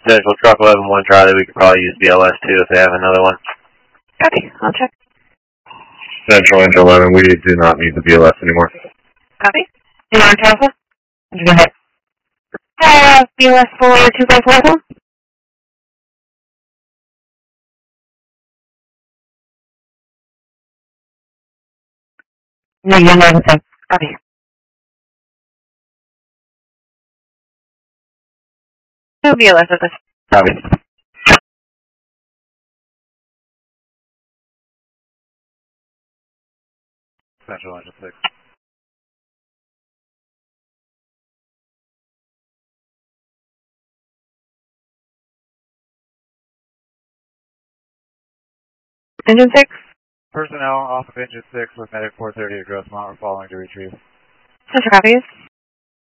Central Truck 11-1 Charlie, we could probably use BLS too if they have another one. Copy, I'll check. Central Engine 11, we do not need the BLS anymore. Copy. You want to Alpha? Go ahead. BLS for 254. No, you're not the same. Copy. No BLS at this. Copy. Central Engine 6. Engine 6? Personnel off of Engine 6 with Medic 430 at Grossmont are following to retrieve. Central copies.